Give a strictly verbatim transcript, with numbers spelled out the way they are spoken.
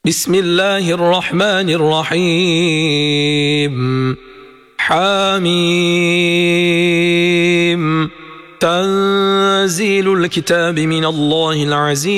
بسم الله الرحمن الرحيم حميم تنزيل الكتاب من الله العزيز